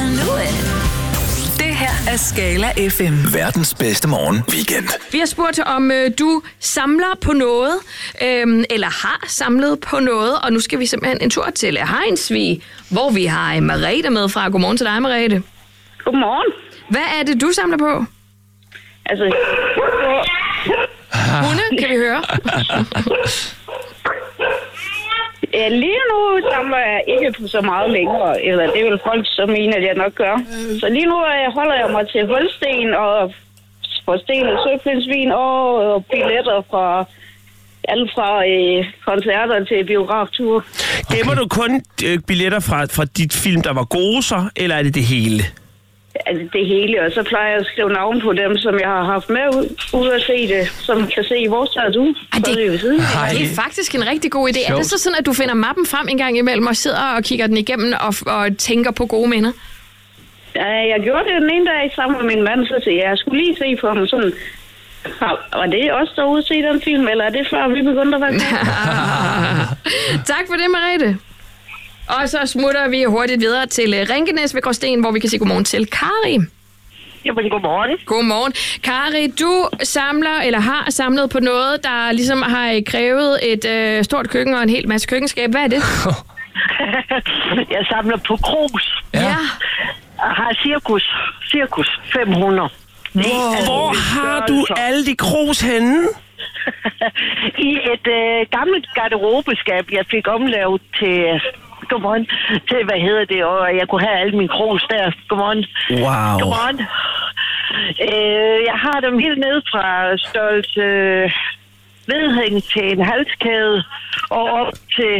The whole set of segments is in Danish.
knew it. Det her er Skala FM. Verdens bedste morgen weekend. Vi har spurgt om du samler på noget, eller har samlet på noget, og nu skal vi simpelthen en tur til Hejnsvig, hvor vi har Merete med fra. Godmorgen til dig, Merete. Godmorgen. Hvad er det, du samler på? Altså, Hunde, kan vi høre? ja, lige nu samler jeg ikke på så meget længere, eller det er vel folk, som mener, at jeg nok gør. Så lige nu holder jeg mig til hulsten og forstenet søpindsvin og billetter fra alt fra koncerter til biografture. Gemmer du kun billetter fra dit film, der var gode så, eller er det det hele? Altså det hele, og så plejer jeg at skrive navn på dem, som jeg har haft med ud at se det, som kan se, hvor tager du? Det er faktisk en rigtig god idé. Er det så sådan, at du finder mappen frem en gang imellem og sidder og kigger den igennem og tænker på gode minder? Ja, jeg gjorde det den ene dag sammen med min mand, så jeg skulle lige se på ham sådan. Var det også derude at se den film, eller er det før vi begyndte at være Tak for det, Merete. Og så smutter vi hurtigt videre til Rinkenæs ved Gråsten, hvor vi kan sige godmorgen til Kari. Jamen, godmorgen. Godmorgen. Kari, du samler eller har samlet på noget, der ligesom har krævet et stort køkken og en hel masse køkkenskab. Hvad er det? Jeg samler på krus. Ja. Jeg har cirkus 500. Hvor har du alle de krus henne? I et gammelt garderobeskab, jeg fik omlavet til... Godmorgen. Til, og jeg kunne have alle mine krus der. Godmorgen. Wow. Godmorgen. Jeg har dem helt ned fra størrelse vedhæng til en halskæde og op til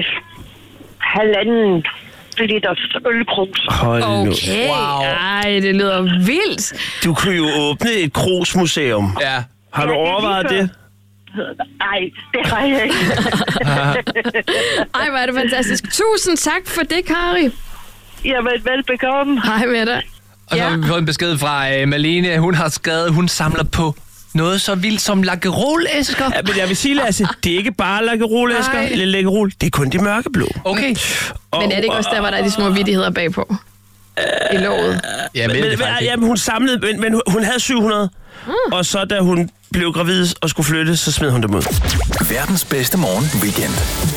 1,5 liters ølkrus. Okay. Wow. Ej, det lyder vildt. Du kunne jo åbne et krusmuseum. Ja. Har du overvejet det? Nej, det har jeg ikke. Ej, hvor er det fantastisk. Tusind tak for det, Kari. Jamen, velbekomme. Hej med dig. Og så har vi fået en besked fra Malene. Hun har skrevet, hun samler på noget så vildt som lakkerol-æsker. Ja, men jeg vil sige, Lasse, det er ikke bare lakkerol-æsker eller lakkerol. Det er kun de mørkeblå. Okay. Men er det ikke også der, hvor der er de små vittigheder bagpå? I låget. Ja, men hun samlede, men hun havde 700. Og så da hun blev gravid og skulle flytte, så smed hun dem ud. Verdens bedste morgen weekend.